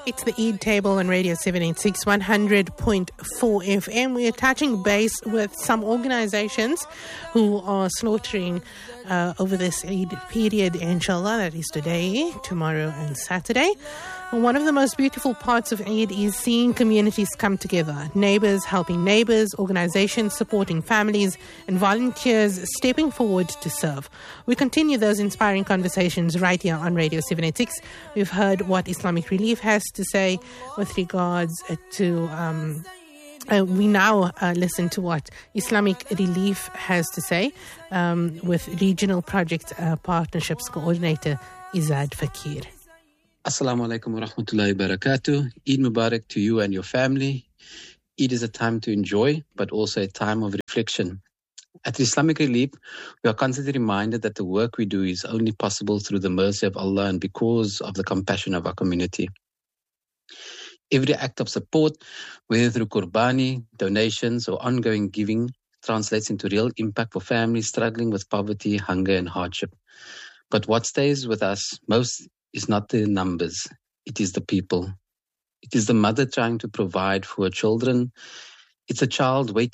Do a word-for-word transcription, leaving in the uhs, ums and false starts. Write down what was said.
It's the Eid Table on Radio seven eighty-six, one hundred point four F M. We are touching base with some organizations who are slaughtering uh, over this Eid period, inshallah. That is today, tomorrow and Saturday. One of the most beautiful parts of Eid is seeing communities come together. Neighbors helping neighbors, organizations supporting families, and volunteers stepping forward to serve. We continue those inspiring conversations right here on Radio seven eighty-six. We've heard what Islamic Relief has to say with regards to... Um, Uh, we now uh, listen to what Islamic Relief has to say um, with Regional Project uh, Partnerships Coordinator Izad Fakir. Assalamu alaikum wa rahmatullahi wa barakatuh. Eid Mubarak to you and your family. Eid is a time to enjoy, but also a time of reflection. At Islamic Relief, we are constantly reminded that the work we do is only possible through the mercy of Allah and because of the compassion of our community. Every act of support, whether through qurbani, donations, or ongoing giving, translates into real impact for families struggling with poverty, hunger, and hardship. But what stays with us most is not the numbers, it is the people. It is the mother trying to provide for her children. It's a child waiting